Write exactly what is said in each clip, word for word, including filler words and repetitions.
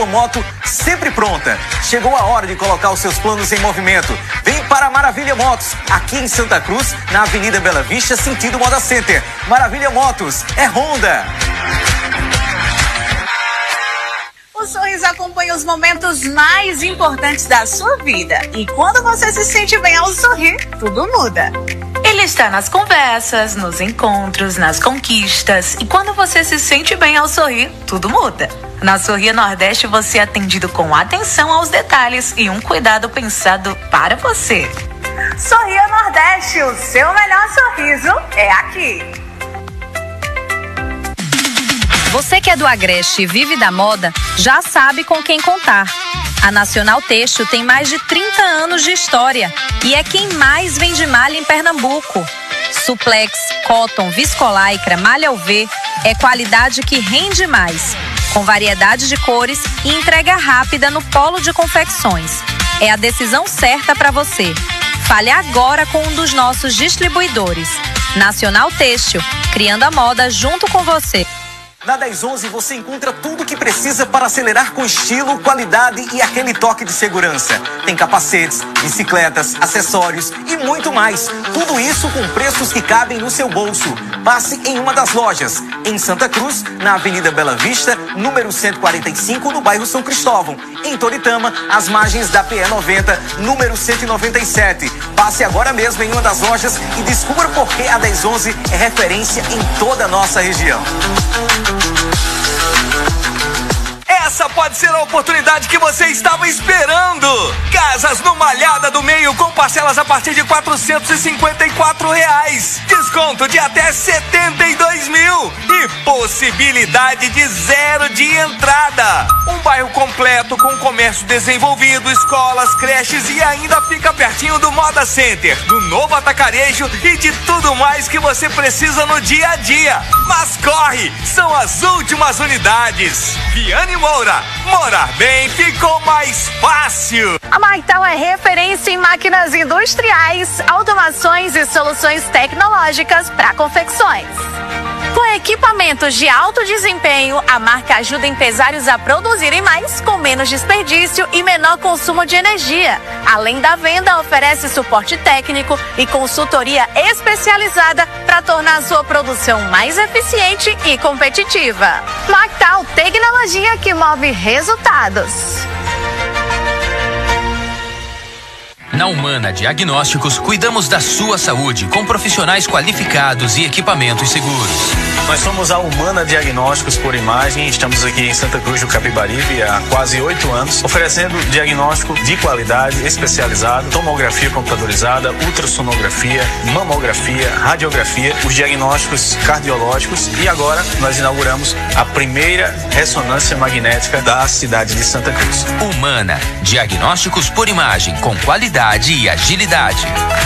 Moto sempre pronta. Chegou a hora de colocar os seus planos em movimento. Vem para a Maravilha Motos, aqui em Santa Cruz, na Avenida Bela Vista, sentido Moda Center. Maravilha Motos é Honda. O Sorriso acompanha os momentos mais importantes da sua vida. E quando você se sente bem ao sorrir, tudo muda. Ele está nas conversas, nos encontros, nas conquistas. E quando você se sente bem ao sorrir, tudo muda. Na Sorria Nordeste você é atendido com atenção aos detalhes e um cuidado pensado para você. Sorria Nordeste, o seu melhor sorriso é aqui. Você que é do Agreste e vive da moda, já sabe com quem contar. A Nacional Têxtil tem mais de trinta anos de história e é quem mais vende malha em Pernambuco. Suplex, cotton, viscolaicra, malha U V é qualidade que rende mais, com variedade de cores e entrega rápida no polo de confecções. É a decisão certa para você. Fale agora com um dos nossos distribuidores. Nacional Têxtil, criando a moda junto com você. Na dez onze você encontra tudo o que precisa para acelerar com estilo, qualidade e aquele toque de segurança. Tem capacetes, bicicletas, acessórios e muito mais. Tudo isso com preços que cabem no seu bolso. Passe em uma das lojas, em Santa Cruz, na Avenida Bela Vista, número cento e quarenta e cinco, no bairro São Cristóvão. Em Toritama, às margens da P E noventa, número cento e noventa e sete. Passe agora mesmo em uma das lojas e descubra por que a dez onze é referência em toda a nossa região. Essa pode ser a oportunidade que você estava esperando. Casas no Malhada do Meio com parcelas a partir de quatrocentos e cinquenta e quatro reais. Desconto de até setenta e dois mil e possibilidade de zero de entrada. Um bairro completo com comércio desenvolvido, escolas, creches e ainda fica pertinho do Moda Center, do novo atacarejo e de tudo mais que você precisa no dia a dia. Mas corre, são as últimas unidades. Viane Moura, morar bem ficou mais fácil. A Marktal é referência em máquinas industriais, automações e soluções tecnológicas para confecções. Com equipamentos de alto desempenho, a marca ajuda empresários a produzirem mais com menos desperdício e menor consumo de energia. Além da venda, oferece suporte técnico e consultoria especializada para tornar a sua produção mais eficiente e competitiva. Marktal, tecnologia que move resultados. Na Humana Diagnósticos, cuidamos da sua saúde com profissionais qualificados e equipamentos seguros. Nós somos a Humana Diagnósticos por Imagem, estamos aqui em Santa Cruz do Capibaribe há quase oito anos, oferecendo diagnóstico de qualidade, especializado, tomografia computadorizada, ultrassonografia, mamografia, radiografia, os diagnósticos cardiológicos e agora nós inauguramos a primeira ressonância magnética da cidade de Santa Cruz. Humana Diagnósticos por Imagem, com qualidade e agilidade.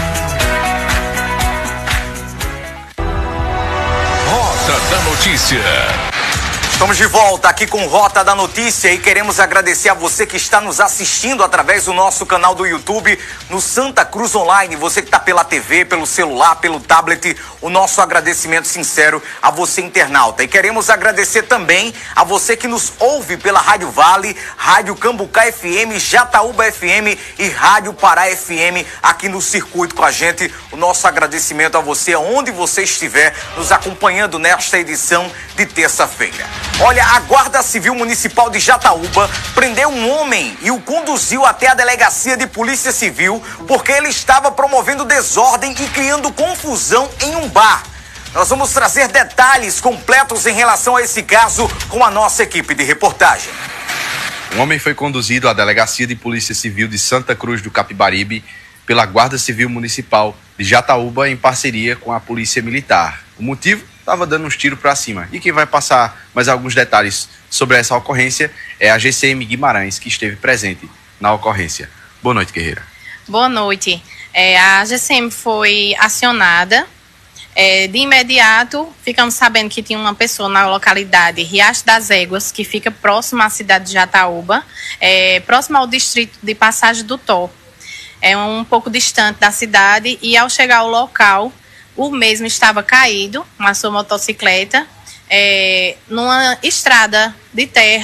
Rota da Notícia. Estamos de volta aqui com Rota da Notícia e queremos agradecer a você que está nos assistindo através do nosso canal do YouTube no Santa Cruz Online. Você que está pela T V, pelo celular, pelo tablet, o nosso agradecimento sincero a você, internauta. E queremos agradecer também a você que nos ouve pela Rádio Vale, Rádio Cambucá F M, Jataúba F M e Rádio Pará F M aqui no circuito com a gente. O nosso agradecimento a você, onde você estiver nos acompanhando nesta edição de terça-feira. Olha, a Guarda Civil Municipal de Jataúba prendeu um homem e o conduziu até a Delegacia de Polícia Civil porque ele estava promovendo desordem e criando confusão em um bar. Nós vamos trazer detalhes completos em relação a esse caso com a nossa equipe de reportagem. Um homem foi conduzido à Delegacia de Polícia Civil de Santa Cruz do Capibaribe pela Guarda Civil Municipal de Jataúba em parceria com a Polícia Militar. O motivo? Estava dando uns tiros para cima. E quem vai passar mais alguns detalhes sobre essa ocorrência é a G C M Guimarães, que esteve presente na ocorrência. Boa noite, guerreira. Boa noite. É, a G C M foi acionada. É, de imediato, ficamos sabendo que tinha uma pessoa na localidade Riacho das Éguas, que fica próximo à cidade de Jataúba, é, próximo ao distrito de Passagem do Tó. É um pouco distante da cidade e, ao chegar ao local, o mesmo estava caído, na sua motocicleta, é, numa estrada de terra,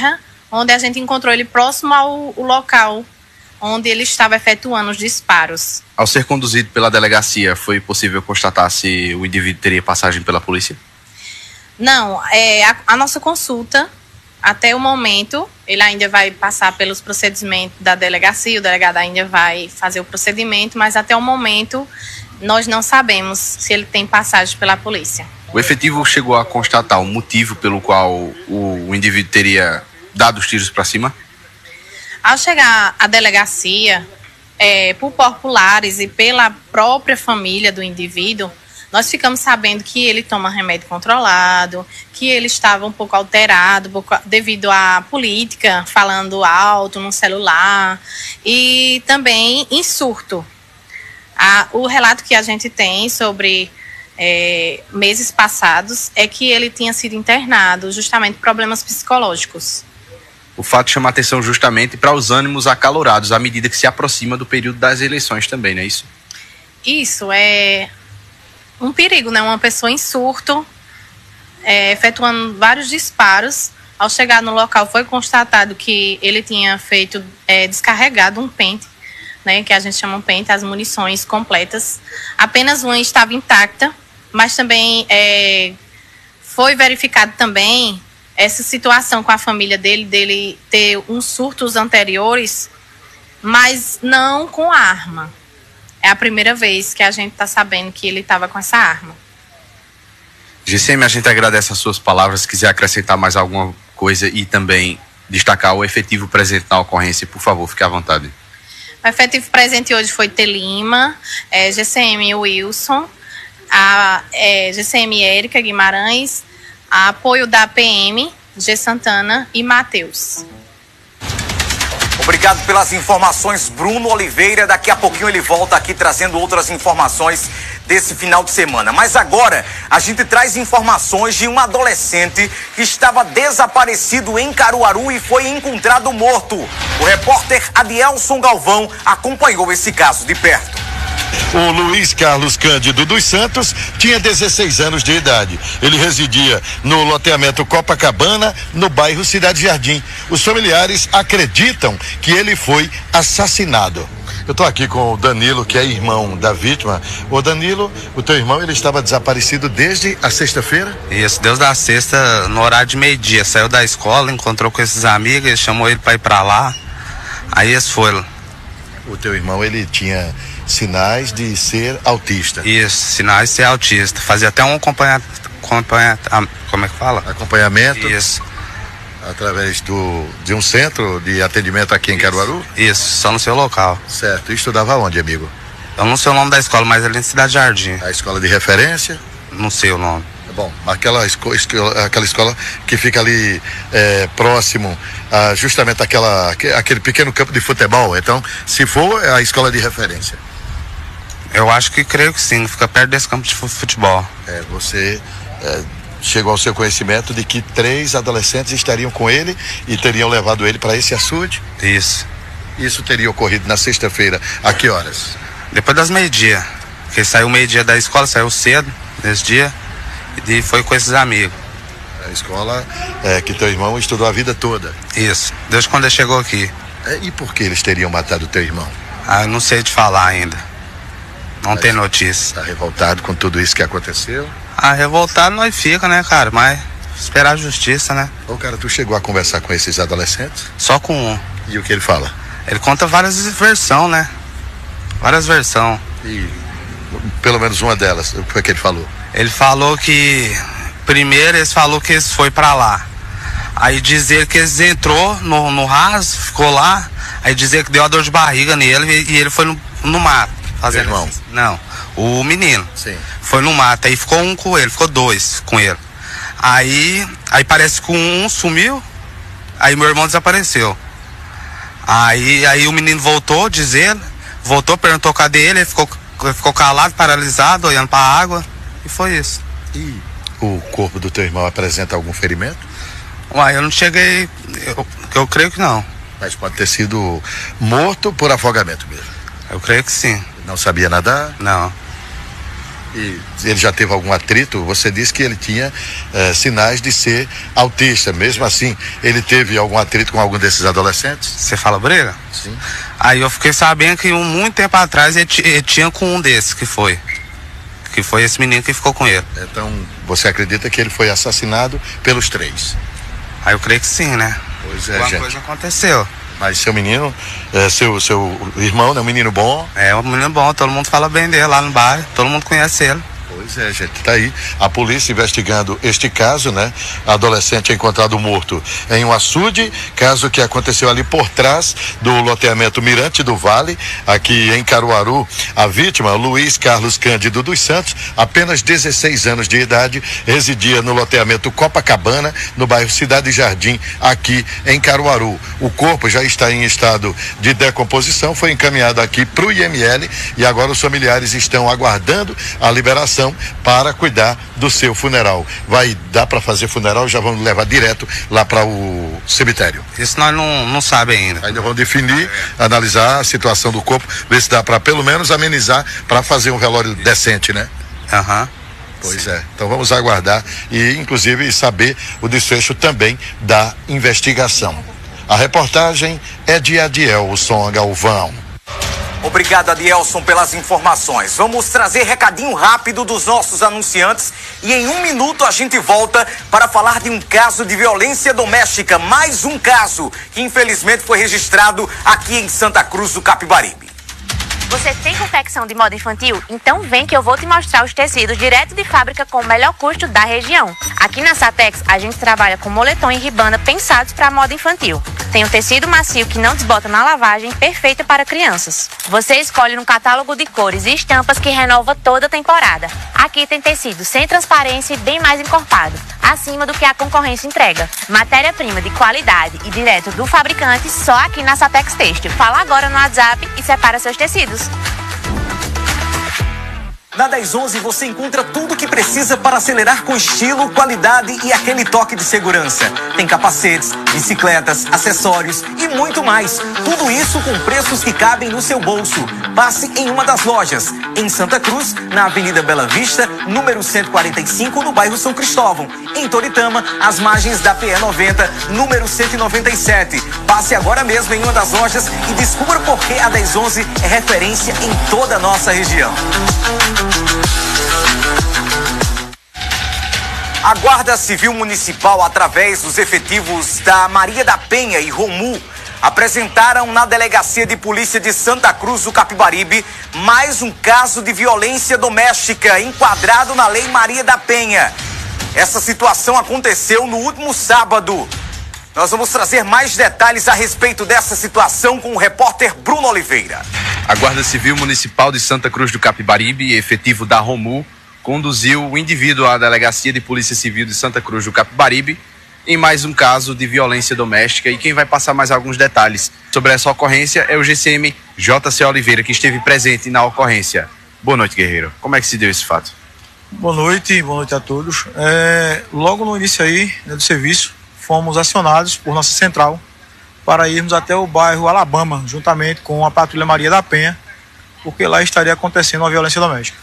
onde a gente encontrou ele próximo ao, ao local onde ele estava efetuando os disparos. Ao ser conduzido pela delegacia, foi possível constatar se o indivíduo teria passagem pela polícia? Não, é, a, a nossa consulta, até o momento, ele ainda vai passar pelos procedimentos da delegacia, o delegado ainda vai fazer o procedimento, mas até o momento nós não sabemos se ele tem passagem pela polícia. O efetivo chegou a constatar o motivo pelo qual o, o indivíduo teria dado os tiros para cima? Ao chegar à delegacia, é, por populares e pela própria família do indivíduo, nós ficamos sabendo que ele toma remédio controlado, que ele estava um pouco alterado devido à política, falando alto no celular e também em surto. A, o relato que a gente tem sobre é, meses passados é que ele tinha sido internado justamente por problemas psicológicos. O fato chama atenção justamente para os ânimos acalorados à medida que se aproxima do período das eleições também, não é isso? Isso, é um perigo, né? Uma pessoa em surto, é, efetuando vários disparos. Ao chegar no local foi constatado que ele tinha feito, é, descarregado um pente, né? Que a gente chama um pente, as munições completas. Apenas uma estava intacta, mas também é, foi verificado também essa situação com a família dele, dele ter uns surtos anteriores, mas não com arma. É a primeira vez que a gente está sabendo que ele estava com essa arma. G C M, a gente agradece as suas palavras. Se quiser acrescentar mais alguma coisa e também destacar o efetivo presente na ocorrência, por favor, fique à vontade. O efetivo presente hoje foi Telima, é, G C M Wilson, a é, G C M Érica Guimarães, a apoio da P M, G Santana e Matheus. Obrigado pelas informações, Bruno Oliveira. Daqui a pouquinho ele volta aqui trazendo outras informações desse final de semana. Mas agora a gente traz informações de um adolescente que estava desaparecido em Caruaru e foi encontrado morto. O repórter Adielson Galvão acompanhou esse caso de perto. O Luiz Carlos Cândido dos Santos tinha dezesseis anos de idade. Ele residia no loteamento Copacabana, no bairro Cidade Jardim. Os familiares acreditam que ele foi assassinado. Eu estou aqui com o Danilo, que é irmão da vítima. Ô Danilo, o teu irmão, ele estava desaparecido desde a sexta-feira? Isso, desde a sexta, no horário de meio-dia. Saiu da escola, encontrou com esses amigos, ele chamou ele para ir para lá. Aí eles foram. O teu irmão, ele tinha sinais de ser autista. Isso, sinais de ser autista. Fazia até um acompanhamento, acompanha, como é que fala? Acompanhamento. Isso. Através do, de um centro de atendimento aqui em Isso. Caruaru? Isso, só no seu local. Certo. E estudava onde, amigo? Eu não sei o nome da escola, mas ali na Cidade Jardim. A escola de referência? Não sei o nome. Bom, aquela escola, aquela escola que fica ali é, próximo a justamente aquela, aquele pequeno campo de futebol. Então, se for, é a escola de referência. Eu acho que creio que sim, fica perto desse campo de futebol. É, você é, chegou ao seu conhecimento de que três adolescentes estariam com ele e teriam levado ele para esse açude? Isso. Isso teria ocorrido na sexta-feira, a que horas? Depois das meio-dia. Porque saiu meio-dia da escola, saiu cedo nesse dia e foi com esses amigos. A escola é, que teu irmão estudou a vida toda? Isso, desde quando ele chegou aqui. É, e por que eles teriam matado teu irmão? Ah, eu não sei te falar ainda. Não Mas tem notícia. Tá revoltado com tudo isso que aconteceu? Ah, revoltado nós fica, né, cara? Mas esperar a justiça, né? Ô, cara, tu chegou a conversar com esses adolescentes? Só com um. E o que ele fala? Ele conta várias versões, né? Várias versões. E pelo menos uma delas, o que foi que ele falou? Ele falou que primeiro eles falou que eles foi pra lá. Aí dizer que eles entrou no, no raso, ficou lá. Aí dizer que deu uma dor de barriga nele e ele foi no, no mato. Fazendo irmão? Assim. Não, o menino. Sim. Foi no mato, aí ficou um com ele, ficou dois com ele. Aí, aí parece que um sumiu, aí meu irmão desapareceu. Aí, aí o menino voltou, dizendo, voltou, perguntou cadê ele, ele ficou, ele ficou calado, paralisado, olhando pra água, e foi isso. E o corpo do teu irmão apresenta algum ferimento? Uai, eu não cheguei, eu, eu creio que não. Mas pode ter sido morto por afogamento mesmo? Eu creio que sim. Não sabia nadar? Não. E ele já teve algum atrito? Você disse que ele tinha eh, sinais de ser autista. Mesmo assim, ele teve algum atrito com algum desses adolescentes? Você fala briga? Sim. Aí eu fiquei sabendo que um, muito tempo atrás ele, ele tinha com um desses que foi. Que foi esse menino que ficou com ele. Então, você acredita que ele foi assassinado pelos três? Aí eu creio que sim, né? Pois é, Alguma gente. coisa aconteceu. Mas seu menino, é, seu, seu irmão, né? Um menino bom? É, um menino bom, todo mundo fala bem dele lá no bairro, todo mundo conhece ele. Pois é, gente, tá aí a polícia investigando este caso, né? Adolescente encontrado morto em um açude, caso que aconteceu ali por trás do loteamento Mirante do Vale, aqui em Caruaru. A vítima, Luiz Carlos Cândido dos Santos, apenas dezesseis anos de idade, residia no loteamento Copacabana, no bairro Cidade Jardim, aqui em Caruaru. O corpo já está em estado de decomposição, foi encaminhado aqui para o I M L e agora os familiares estão aguardando a liberação para cuidar do seu funeral. Vai dar para fazer funeral, já vamos levar direto lá para o cemitério. Isso nós não, não sabemos ainda. Ainda vamos definir, analisar a situação do corpo, ver se dá para pelo menos amenizar, para fazer um velório decente, né? Aham. Uhum. Pois Sim. é, então vamos aguardar e inclusive saber o desfecho também da investigação. A reportagem é de Adielson Galvão. Obrigado, Adielson, pelas informações. Vamos trazer recadinho rápido dos nossos anunciantes e em um minuto a gente volta para falar de um caso de violência doméstica, mais um caso que infelizmente foi registrado aqui em Santa Cruz do Capibaribe. Você tem confecção de moda infantil? Então vem que eu vou te mostrar os tecidos direto de fábrica com o melhor custo da região. Aqui na Satex, a gente trabalha com moletom e ribana pensados para moda infantil. Tem um tecido macio que não desbota na lavagem, perfeito para crianças. Você escolhe um catálogo de cores e estampas que renova toda a temporada. Aqui tem tecido sem transparência e bem mais encorpado, acima do que a concorrência entrega. Matéria-prima de qualidade e direto do fabricante só aqui na Satex Têxtil. Fala agora no WhatsApp e separa seus tecidos. Na dez onze você encontra tudo o que precisa para acelerar com estilo, qualidade e aquele toque de segurança. Tem capacetes, bicicletas, acessórios e muito mais. Tudo isso com preços que cabem no seu bolso. Passe em uma das lojas, em Santa Cruz, na Avenida Bela Vista, número cento e quarenta e cinco, no bairro São Cristóvão. Em Toritama, às margens da P E noventa, número cento e noventa e sete. Passe agora mesmo em uma das lojas e descubra por que a dez onze é referência em toda a nossa região. A Guarda Civil Municipal, através dos efetivos da Maria da Penha e Romu, apresentaram na Delegacia de Polícia de Santa Cruz do Capibaribe mais um caso de violência doméstica enquadrado na Lei Maria da Penha. Essa situação aconteceu no último sábado. Nós vamos trazer mais detalhes a respeito dessa situação com o repórter Bruno Oliveira. A Guarda Civil Municipal de Santa Cruz do Capibaribe, efetivo da Romu, conduziu o indivíduo à Delegacia de Polícia Civil de Santa Cruz do Capibaribe em mais um caso de violência doméstica. E quem vai passar mais alguns detalhes sobre essa ocorrência é o G C M J C Oliveira, que esteve presente na ocorrência. Boa noite, guerreiro. Como é que se deu esse fato? Boa noite, boa noite a todos. É, logo no início aí, né, do serviço, fomos acionados por nossa central para irmos até o bairro Alabama, juntamente com a Patrulha Maria da Penha, porque lá estaria acontecendo uma violência doméstica.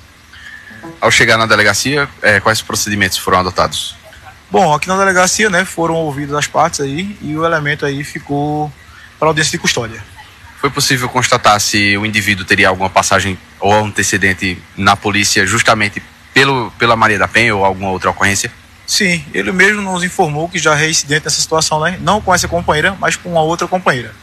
Ao chegar na delegacia, é, quais procedimentos foram adotados? Bom, aqui na delegacia, né, foram ouvidas as partes aí e o elemento aí ficou para audiência de custódia. Foi possível constatar se o indivíduo teria alguma passagem ou antecedente na polícia justamente pelo, pela Maria da Penha ou alguma outra ocorrência? Sim, ele mesmo nos informou que já é reincidente nessa situação, né? Não com essa companheira, mas com uma outra companheira.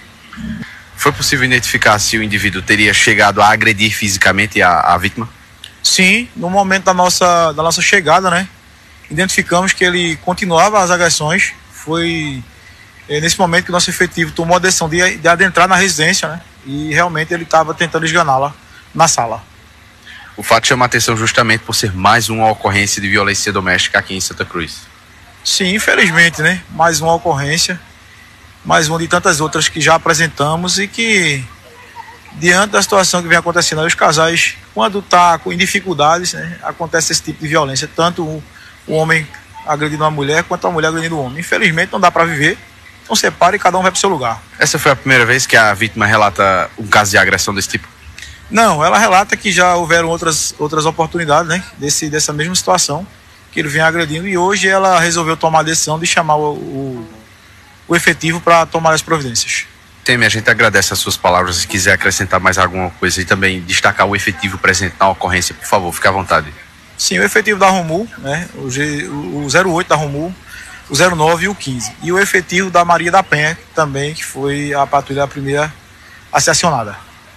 Foi possível identificar se o indivíduo teria chegado a agredir fisicamente a, a vítima? Sim, no momento da nossa, da nossa chegada, né? Identificamos que ele continuava as agressões. Foi é, nesse momento que o nosso efetivo tomou a decisão de, de adentrar na residência, né? E realmente ele estava tentando esganá-la na sala. O fato chama a atenção justamente por ser mais uma ocorrência de violência doméstica aqui em Santa Cruz. Sim, infelizmente, né? Mais uma ocorrência, mais uma de tantas outras que já apresentamos e que, diante da situação que vem acontecendo aí, os casais, quando tá em dificuldades, né, acontece esse tipo de violência, tanto o, o homem agredindo a mulher, quanto a mulher agredindo o homem. Infelizmente não dá para viver, então separa e cada um vai pro seu lugar. Essa foi a primeira vez que a vítima relata um caso de agressão desse tipo? Não, ela relata que já houveram outras, outras oportunidades, né, desse, dessa mesma situação, que ele vem agredindo, e hoje ela resolveu tomar a decisão de chamar o, o, o efetivo para tomar as providências. Temer, a gente agradece as suas palavras. Se quiser acrescentar mais alguma coisa e também destacar o efetivo presente na ocorrência, por favor, fique à vontade. Sim, o efetivo da Romul, né, o, G, o zero oito da Romul, o zero nove e o quinze. E o efetivo da Maria da Penha também, que foi a patrulha primeira a ser acionada.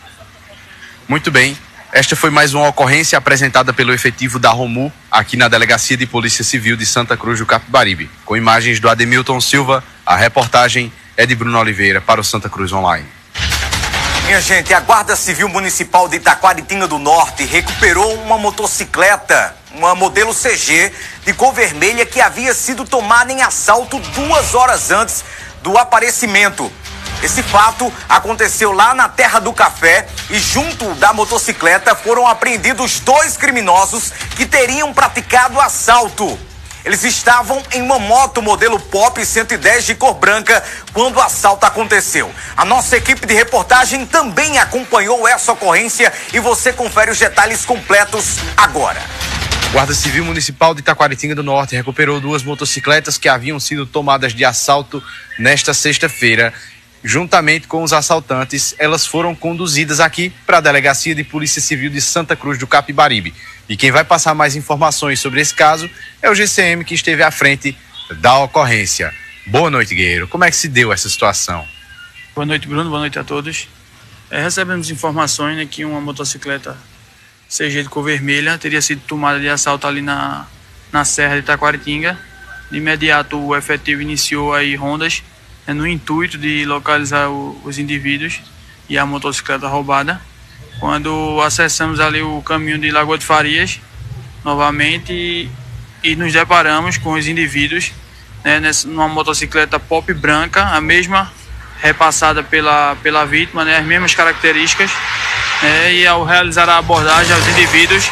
Muito bem. Esta foi mais uma ocorrência apresentada pelo efetivo da Romul aqui na Delegacia de Polícia Civil de Santa Cruz do Capibaribe. Com imagens do Ademilton Silva, a reportagem é de Bruno Oliveira para o Santa Cruz Online. Minha gente, a Guarda Civil Municipal de Itaquaritinga do Norte recuperou uma motocicleta, uma modelo C G, de cor vermelha que havia sido tomada em assalto duas horas antes do aparecimento. Esse fato aconteceu lá na Terra do Café e junto da motocicleta foram apreendidos dois criminosos que teriam praticado assalto. Eles estavam em uma moto modelo Pop cento e dez de cor branca quando o assalto aconteceu. A nossa equipe de reportagem também acompanhou essa ocorrência e você confere os detalhes completos agora. Guarda Civil Municipal de Itaquaritinga do Norte recuperou duas motocicletas que haviam sido tomadas de assalto nesta sexta-feira. Juntamente com os assaltantes, elas foram conduzidas aqui para a Delegacia de Polícia Civil de Santa Cruz do Capibaribe. E quem vai passar mais informações sobre esse caso é o G C M, que esteve à frente da ocorrência. Boa noite, Guerreiro. Como é que se deu essa situação? Boa noite, Bruno. Boa noite a todos. É, recebemos informações, né, que uma motocicleta C G de cor vermelha teria sido tomada de assalto ali na, na Serra de Itaquaritinga. De imediato, o efetivo iniciou aí rondas, né, no intuito de localizar o, os indivíduos e a motocicleta roubada. Quando acessamos ali o caminho de Lagoa de Farias, novamente, e, e nos deparamos com os indivíduos, né, nessa, numa motocicleta Pop branca, a mesma repassada pela, pela vítima, né, as mesmas características, né, e ao realizar a abordagem aos indivíduos,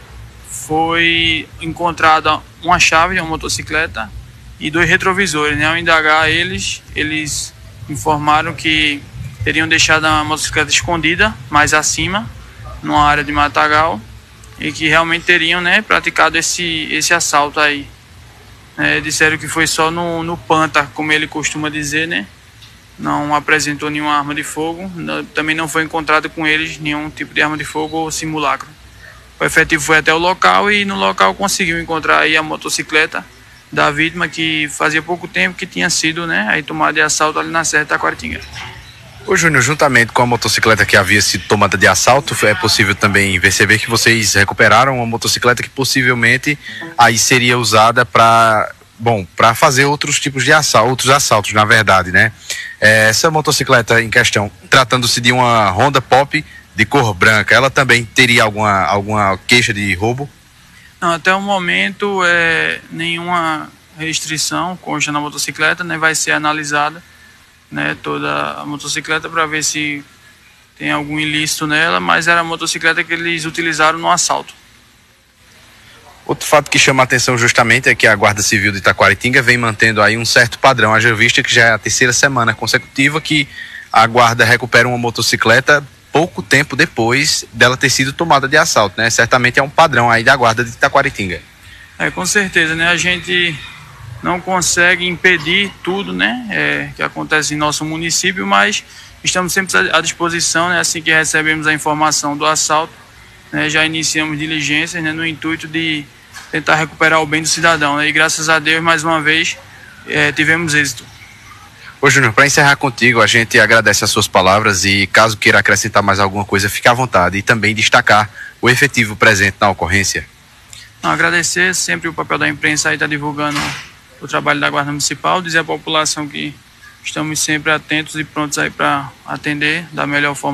foi encontrada uma chave de uma motocicleta e dois retrovisores, né. Ao indagar eles, eles informaram que teriam deixado a motocicleta escondida mais acima, numa área de matagal, e que realmente teriam, né, praticado esse, esse assalto aí. É, disseram que foi só no, no panta, como ele costuma dizer, né? Não apresentou nenhuma arma de fogo, não, também não foi encontrado com eles nenhum tipo de arma de fogo ou simulacro. O efetivo foi até o local e no local conseguiu encontrar aí a motocicleta da vítima, que fazia pouco tempo que tinha sido, né, aí tomada de assalto ali na Serra de Itaquaritinga. Ô Júnior, juntamente com a motocicleta que havia sido tomada de assalto, é possível também perceber que vocês recuperaram uma motocicleta que possivelmente aí seria usada para, bom, para fazer outros tipos de assalto, outros assaltos, na verdade, né? É, essa motocicleta em questão, tratando-se de uma Honda Pop de cor branca, ela também teria alguma, alguma queixa de roubo? Não, até o momento é, nenhuma restrição consta na motocicleta, né? Vai ser analisada, né, toda a motocicleta para ver se tem algum ilícito nela, mas era a motocicleta que eles utilizaram no assalto. Outro fato que chama a atenção justamente é que a Guarda Civil de Itaquaritinga vem mantendo aí um certo padrão, haja vista que já é a terceira semana consecutiva que a Guarda recupera uma motocicleta pouco tempo depois dela ter sido tomada de assalto, né? Certamente é um padrão aí da Guarda de Itaquaritinga. É, com certeza, né? A gente não consegue impedir tudo, né, é, que acontece em nosso município, mas estamos sempre à disposição, né, assim que recebemos a informação do assalto, né, já iniciamos diligências, né, no intuito de tentar recuperar o bem do cidadão, né, e graças a Deus, mais uma vez, é, tivemos êxito. Ô Júnior, para encerrar contigo, a gente agradece as suas palavras e caso queira acrescentar mais alguma coisa, fique à vontade e também destacar o efetivo presente na ocorrência. Não, agradecer, sempre o papel da imprensa aí está divulgando o trabalho da Guarda Municipal, dizer à população que estamos sempre atentos e prontos aí para atender da melhor forma